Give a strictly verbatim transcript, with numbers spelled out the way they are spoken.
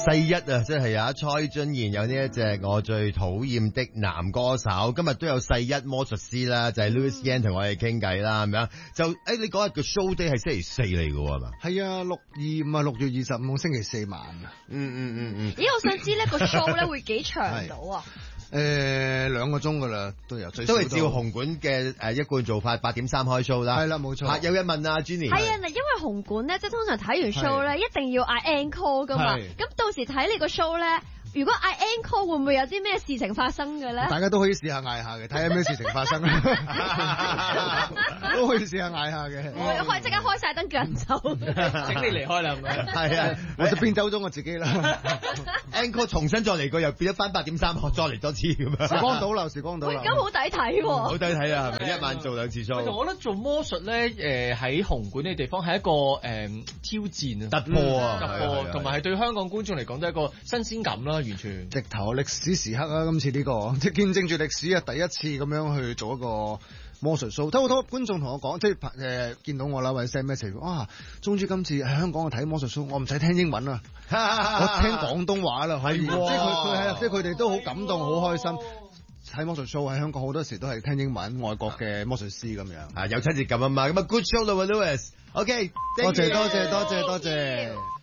世一啊，即係有蔡俊賢有呢一隻我最討厭的男歌手，今日都有世一魔術師啦，就係、是、Louis Yan 同我哋傾偈啦，咁樣就誒、欸，你嗰日嘅 show day 係星期四嚟嘅係嘛？ 係啊，六二五啊，六月二十五星期四晚啊。 嗯嗯嗯嗯。 咦，我想知呢個 show 咧會幾長到啊？ 誒、呃、兩個鐘噶啦，都有最少都係照紅館嘅誒一貫做法，八點三開 show 啦。 係啦，冇錯。 啊，有一問啊，Jenny。 係啊，嗱，因為紅館咧，即係通常睇完 show 咧，一定要嗌 encore 噶嘛。咁到時睇你個 show 咧，如果嗌 encore 會唔會有啲咩事情發生嘅咧？ 大家都可以試下嗌下嘅，睇下咩事情發生都可以試下嗌下嘅。 我開即刻開晒燈叫人走， 請你離開啦，係咪？ 係啊， 我就變走咗我自己啦。 encore 重新再嚟過，又變咗翻八點三，再嚟多次咁樣。 時光倒流，時光倒流。 咁好抵睇喎！ 好抵睇啊，係咪？一晚做兩次 show。 我覺得做魔術咧，誒喺紅館呢個地方係一個誒、呃、挑戰啊， 突破啊， 突破，同埋係對香港觀眾嚟講都係一個新鮮感啦，完全。 直頭歷史時刻啊！今次呢、這個即係見證住歷史啊，第一次咁樣去做一個魔術 show。都好多觀眾同我講，即係誒、呃、見到我啦，或者 send message，哇！終於今次喺香港去睇魔術 show，我唔使聽英文啊，我聽廣東話啦，可以。即係佢佢係即係佢哋都好感動，好開心。睇魔術 show 喺香港好多時都係聽英文，外國嘅魔術師咁樣。 啊，有親切感啊嘛。咁啊，good show 啦，Louis。OK， 多謝多謝多謝多謝。